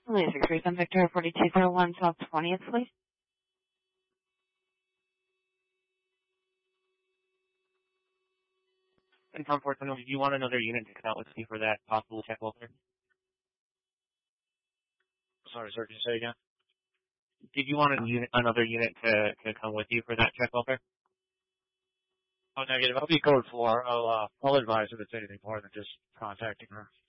Laser Cruise on Victoria 4201 South 20th, please. Confirm 420, do you want another unit to come out with you for that possible check welfare? Sorry, sir, can you say again? Did you want another unit to come with you for that check welfare? Oh, negative. I'll be code 4. I'll advise if it's anything more than just contacting her.